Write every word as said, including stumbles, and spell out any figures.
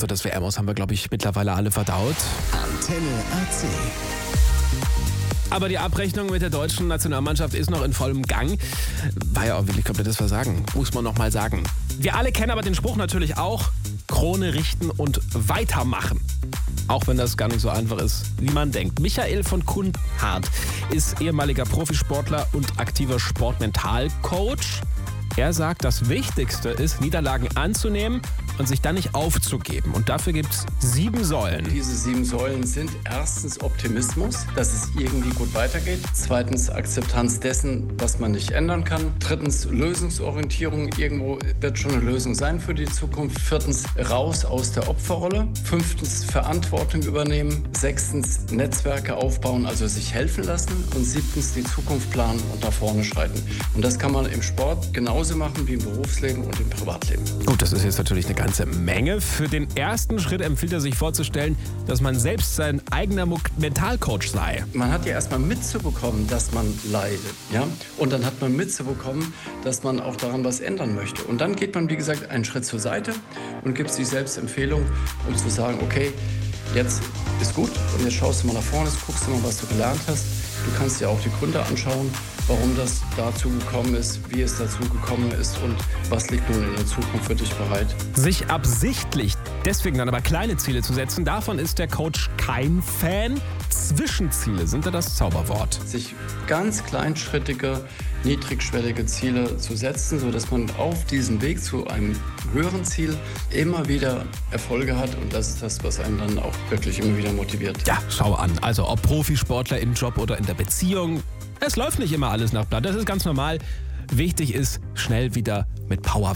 So, das W M aus haben wir, glaube ich, mittlerweile alle verdaut. Antenne A C. Aber die Abrechnung mit der deutschen Nationalmannschaft ist noch in vollem Gang. War ja auch wirklich komplettes Versagen, muss man noch mal sagen. Wir alle kennen aber den Spruch natürlich auch: Krone richten und weitermachen. Auch wenn das gar nicht so einfach ist, wie man denkt. Michael von Kunhardt ist ehemaliger Profisportler und aktiver Sportmentalcoach. Er sagt, das Wichtigste ist, Niederlagen anzunehmen und sich dann nicht aufzugeben. Und dafür gibt es sieben Säulen. Diese sieben Säulen sind erstens Optimismus, dass es irgendwie gut weitergeht. Zweitens Akzeptanz dessen, was man nicht ändern kann. Drittens Lösungsorientierung. Irgendwo wird schon eine Lösung sein für die Zukunft. Viertens raus aus der Opferrolle. Fünftens Verantwortung übernehmen. Sechstens Netzwerke aufbauen, also sich helfen lassen. Und siebtens die Zukunft planen und nach vorne schreiten. Und das kann man im Sport genauso machen wie im Berufsleben und im Privatleben. Gut, das ist jetzt natürlich eine ganze Menge. Für den ersten Schritt empfiehlt er sich vorzustellen, dass man selbst sein eigener Mentalcoach sei. Man hat ja erstmal mitzubekommen, dass man leidet. Ja? Und dann hat man mitzubekommen, dass man auch daran was ändern möchte. Und dann geht man, wie gesagt, einen Schritt zur Seite und gibt sich selbst Empfehlung, um zu sagen, okay, jetzt ist gut und jetzt schaust du mal nach vorne, jetzt guckst du mal, was du gelernt hast. Du kannst dir auch die Gründe anschauen, warum das dazu gekommen ist, wie es dazu gekommen ist und was liegt nun in der Zukunft für dich bereit. Sich absichtlich deswegen dann aber kleine Ziele zu setzen, davon ist der Coach kein Fan. Zwischenziele sind da das Zauberwort. Sich ganz kleinschrittige, niedrigschwellige Ziele zu setzen, sodass man auf diesem Weg zu einem höheren Ziel immer wieder Erfolge hat. Und das ist das, was einen dann auch wirklich immer wieder motiviert. Ja, schau an. Also ob Profisportler im Job oder in der Beziehung. Es läuft nicht immer alles nach Plan. Das ist ganz normal. Wichtig ist, schnell wieder mit Power